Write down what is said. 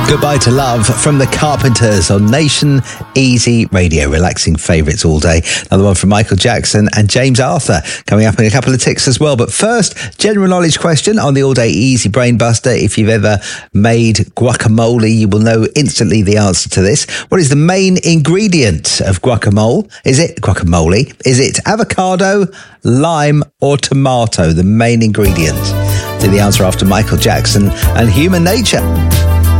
Goodbye to Love from the Carpenters on Nation Easy Radio. Relaxing favourites all day. Another one from Michael Jackson and James Arthur coming up in a couple of ticks as well. But first, general knowledge question on the All Day Easy Brain Buster. If you've ever made guacamole, you will know instantly the answer to this. What is the main ingredient of guacamole? Is it guacamole? Is it avocado, lime or tomato? The main ingredient. To the answer after Michael Jackson and Human Nature.